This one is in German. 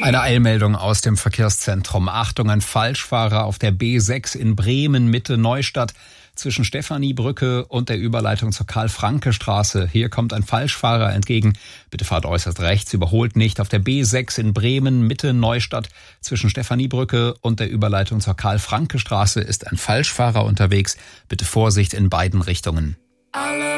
Eine Eilmeldung aus dem Verkehrszentrum. Achtung, ein Falschfahrer auf der B6 in Bremen, Mitte Neustadt, zwischen Stephaniebrücke und der Überleitung zur Karl-Franke-Straße. Hier kommt ein Falschfahrer entgegen. Bitte fahrt äußerst rechts, überholt nicht. Auf der B6 in Bremen, Mitte Neustadt, zwischen Stephaniebrücke und der Überleitung zur Karl-Franke-Straße ist ein Falschfahrer unterwegs. Bitte Vorsicht in beiden Richtungen.